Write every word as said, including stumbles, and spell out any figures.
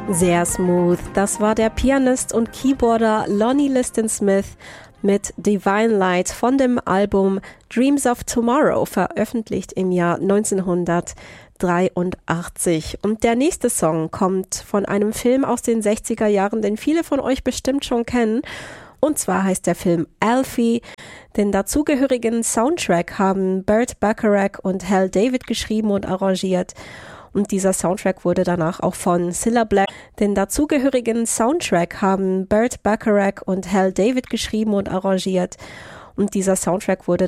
Sehr smooth. Das war der Pianist und Keyboarder Lonnie Liston Smith mit Divine Light von dem Album Dreams of Tomorrow, veröffentlicht im Jahr neunzehnhundertdreiundachtzig. Und der nächste Song kommt von einem Film aus den sechziger Jahren, den viele von euch bestimmt schon kennen. Und zwar heißt der Film Alfie. Den dazugehörigen Soundtrack haben Burt Bacharach und Hal David geschrieben und arrangiert. Und dieser Soundtrack wurde danach auch von Cilla Black. Den dazugehörigen Soundtrack haben Burt Bacharach und Hal David geschrieben und arrangiert. Und dieser Soundtrack wurde